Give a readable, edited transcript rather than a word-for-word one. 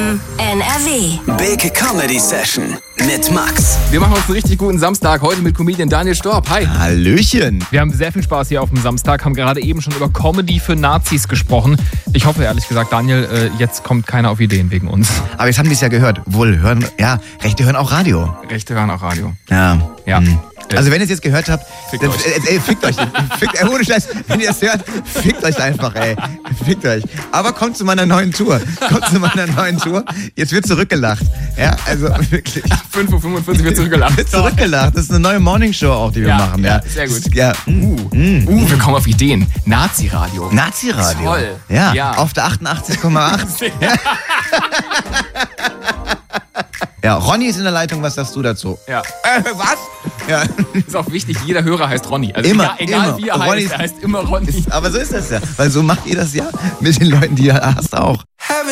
FM NRW. Big Comedy Session mit Max. Wir machen uns einen richtig guten Samstag heute mit Comedian Daniel Storb. Hi. Hallöchen. Wir haben sehr viel Spaß hier auf dem Samstag, haben gerade eben schon über Comedy für Nazis gesprochen. Ich hoffe ehrlich gesagt, Daniel, jetzt kommt keiner auf Ideen wegen uns. Aber jetzt haben die es ja gehört. Rechte hören auch Radio. Rechte hören auch Radio. Ja. Ja. Also wenn ihr es jetzt gehört habt, Fickt dann, euch. fickt euch. Ohne Scheiß, wenn ihr es hört, fickt euch einfach, ey. Fickt euch. Aber kommt zu meiner neuen Tour. Jetzt wird zurückgelacht. Ja, also wirklich. 5.45 Uhr wird zurückgelacht. Wird zurückgelacht. Das ist eine neue Morningshow auch, die wir machen. Ja, sehr gut. Ja. Wir kommen auf Ideen. Nazi-Radio. Nazi-Radio. Toll. Ja, Ja. auf der 88,8. Ja, Ronny ist in der Leitung, was sagst du dazu? Ja. Was? Ja. Ist auch wichtig, jeder Hörer heißt Ronny. Also Immer, egal immer. wie er Ronny heißt, er heißt immer Ronny. Aber so ist das ja. Weil so macht ihr das ja mit den Leuten, die ihr hasst auch.